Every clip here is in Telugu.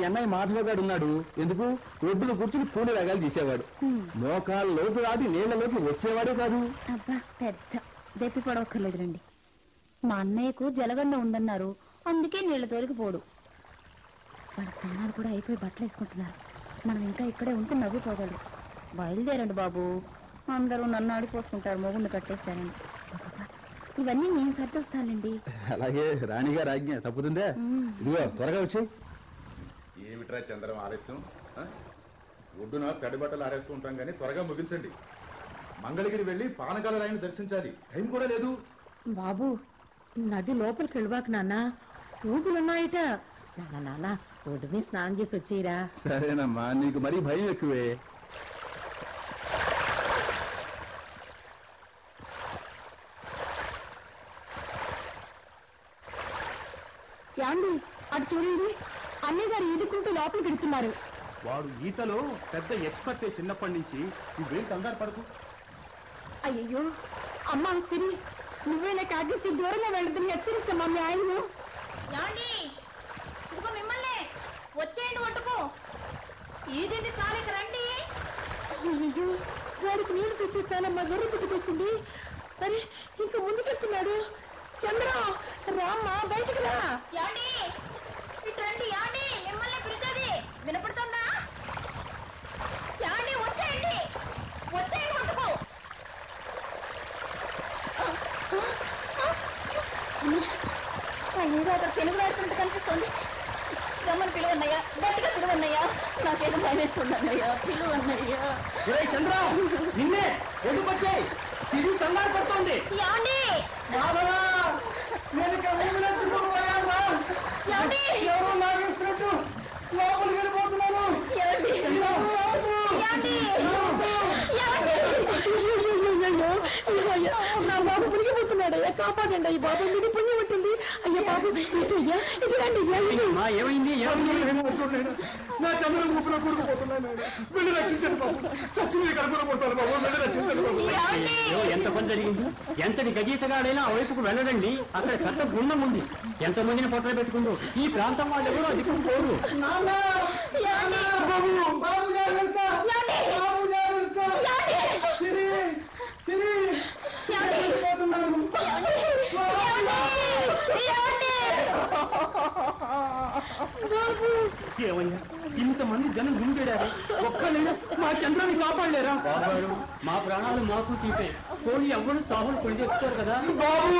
అన్నయ్య మాధవ గారు ఉన్నాడు. ఎందుకు ఒడ్డును కూర్చుని కూలి రగాలు తీసేవాడు. మోకాళ్ళ లోతు దాటి నీళ్లలోకి వచ్చేవాడే కాదు. అబ్బా పెద్ద దెప్పి పడవక్కర్లేదు రండి. మా అన్నయ్యకు జలగండ ఉందన్నారు, అందుకే నీళ్ల తోలికి పోడు. వాళ్ళ స్నానాలు కూడా అయిపోయి బట్టలు వేసుకుంటున్నారు. మనం ఇంకా ఇక్కడే ఉంటే నవ్వుకోగలరు. బయలుదేరండి బాబు, అందరూ నన్ను ఆడిపోసుకుంటారు మొగుండు కట్టేశారని. ఇవన్నీ నేను సర్దొస్తానండి. అలాగే రాణిగారు ఆజ్ఞ తప్పుతుందే. ఇదిగో త్వరగా వచ్చి. ఏమిట్రా చంద్రం ఆలస్యం? ఒడ్డున పెద్ద బట్టలు ఆరేస్తూ ఉంటాం కానీ త్వరగా ముగించండి. మంగళగిరి వెళ్ళి పానకాల రాయిని దర్శించాలి, టైం కూడా లేదు. బాబు నది లోపలికి వెళ్ళబాక నాన్న, ఊపులున్నాయట. నాన్న ఒడ్డు మీద స్నానం చేసి వచ్చేయరా. సరేనమ్మా, నీకు మరీ భయం ఎక్కువే. యాండి అటు చూడండి, అన్నయ్య గారు ఈదుకుంటూ లోపలికి వెళ్తున్నారు. వాడు ఈతలో పెద్ద ఎక్స్పర్టే చిన్నప్పటి నుంచి. నువ్వేం కంగారు పడకు. అయ్యో అమ్మా సిరి, నువ్వేనా కాగేసి దూరంగా వెళ్ళదని హెచ్చరించమ్మా మీ ఆయన్ను. ఇదిగో మిమ్మల్ని వచ్చేయండి ఒడ్డుకు, ఈదింది చాలిక రండి. అయ్యో వాడికి నీళ్లు చూస్తే చాలా మా గొర్రె పుట్టుకొస్తుంది. అరే ఇంకా ముందుకెళ్తున్నాడు. చంద్ర రామ్మా, బయటికి రా. యాండి ఇటు రండి. యాండి మిమ్మల్ని పిలుస్తుంది, వినపడుతుందా? యాండి వచ్చేయండి, వచ్చేయండి ఒడ్డుకు. ఏదో అక్కడ పెనుగులాడుతుంటే కనిపిస్తుంది. రమ్మని పిలువన్నయ్యా, గట్టిగా పిలువన్నయ్యా. నాకేదో భయం వేస్తుంది అన్నయ్యా, పిలువన్నయ్యా. చంద్ర నిన్నే ఒడ్డుకొచ్చాయి. సిరి కంగారు పడుతోంది. యాండి ఎవరు లాగేసినట్టు లోపలికి వెళ్ళిపోతున్నాను. నా బాబు మునిగిపోతున్నాడు. కాపాడండి అయ్యి బాబు, మీకు పుణ్యం ఉంటుంది. అయ్యా బాబు ఇటు ఇది రండి. ఏమైంది? చూడండి, నా చంద్రం ఊపిలో కూరుకుపోతున్నాను. వెళ్ళి రక్షించండి బాబు, చచ్చి మీద కనుగొనబోతాను బాబు, వెళ్ళి రక్షించండి బాబు. ఎంత పని జరిగింది? ఎంతటి గజీతగాడైనా ఆ వైపుకు వెళ్ళడండి. అక్కడ పెద్ద గుండం ఉంది, ఎంతమందిని పొట్టలు పెట్టుకుంటూ. ఈ ప్రాంతం వాళ్ళు ఎవరు అధికం పోరు. ఏమయ్యా, ఇంతమంది జనం గుంజేడారు, ఒక్కళ్ళైనా మా చంద్రాన్ని కాపాడలేరా? బాబారు, మా ప్రాణాలు మాకు తీపే, పోయి ఎవరు సాగులు కొడి చెప్తారు కదా. బాబు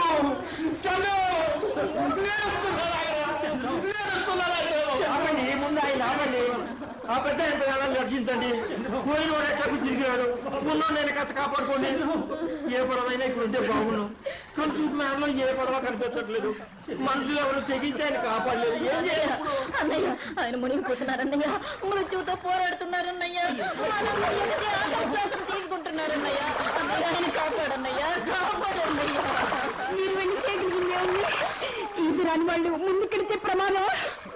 ముందు ఆయన ఆగండి. ఆ పెద్ద ఆయన ప్రాణాలు రక్షించండి. పోయిన వాడు ఎక్కడికి తిరిగాడు, ముందు నేను కాస్త కాపాడుకోండి. ఏ పడవైనా ఇక్కడ ఉంటే బాగున్నాం. కానీ సూపర్లో ఏ పడవ కనిపించట్లేదు. మనుషులు ఎవరు తెగించి ఆయన కాపాడలేదు. ఏం చేయాలి అన్నయ్య? ఆయన మునిగిపోతున్నారన్నయ్య, మృత్యువుతో పోరాడుతున్నారన్నయ్య, ఆకాశం తీసుకుంటున్నారన్నయ్య. అన్నయ్య ఆయన కాపాడన్నయ్య, కాపాడన్నయ్య. మీరు వెళ్ళి చేయగలిగిందే ఉంది. ఇది రాని వాళ్ళు ముందుకెడితే ప్రమాదం.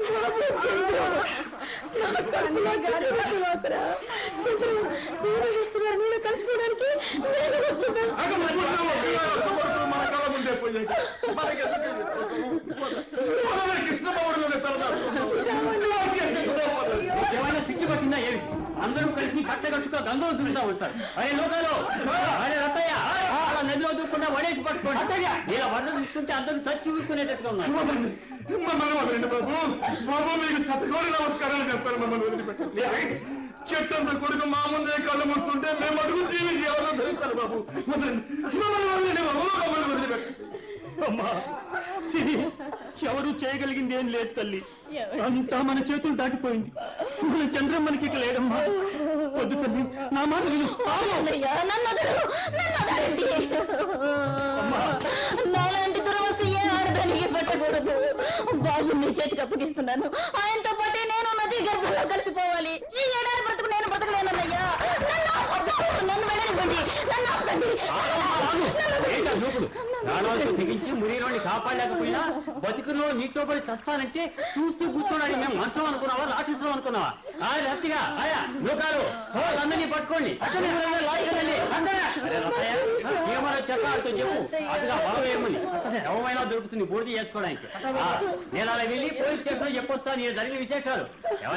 నేను కలిసిపోవడానికి నేను వస్తున్నాను. మన కళ ముందే పోయాయి. ఏమైనా పిచ్చి పట్టిందా ఏమి? అందరూ కలిసి కట్టగట్టుతో గంగలో దూకుతా ఉంటారు. అరే లోకాలు, అరే రత్తయ్య, అలా నదిలో దూకుండా వడేసి పట్టుకోండి. అత్తయ్య ఇలా వరద తీసుకుంటే అందరూ చచ్చి ఊరుకునేటట్టుగా ఉన్నారు. మమ్మల్ని వదలండి బాబు. బాబు మీకు శతకోటి నమస్కారాలు చేస్తాను. మమ్మల్ని వదిలిపెట్టండి. చెట్టంత కొడుకు మా ముందే కళ్ళు ముడుతుంటే మేము అడుగు జీవించి ఎవరో ధరించాలి బాబు. వదలండి, మమ్మల్ని వదలండి బాబు, మమ్మల్ని వదిలిపెట్టండి. అమ్మా సిరి, ఎవరు చేయగలిగింది ఏం లేదు తల్లి. అంతా మన చేతులు దాటిపోయింది. మన చంద్రం మనకి ఇక లేడమ్మా. వద్దు తల్లి, నా మాట విను. నాలాంటి దురవస్థ ఏ ఆడదానికి పట్టకూడదు. బాబు నీ చేతికి అప్పగిస్తున్నాను. ఆయనతో పాటే నేను నది గర్భంలో కలిసిపోవాలి. ఈ ఏడాది బ్రతుకు నేను బ్రతకలేనన్నయ్యా. నన్ను వెళ్ళనివ్వండి, నన్ను ఆపండి. ప్రాణాలతో తెగించి మురిలోని కాపాడలేకపోయినా బతుకులో నీటితో పడి చస్తానంటే చూస్తూ కూర్చోడానికి మేము మనుషులు అనుకున్నావా, రాక్షసులు అనుకున్నావా? రత్తిగా ఆయా లోకాలు అందరినీ పట్టుకోండి. ఏమన్నా చెప్పాలతో చెప్పు, అదిగా బలం ఏమని ఎవమైనా దొరుకుతుంది బూడిద చేసుకోవడానికి. నేను అలా వెళ్ళి పోలీస్ స్టేషన్ లో చెప్పొస్తా నేను జరిగిన విశేషాలు.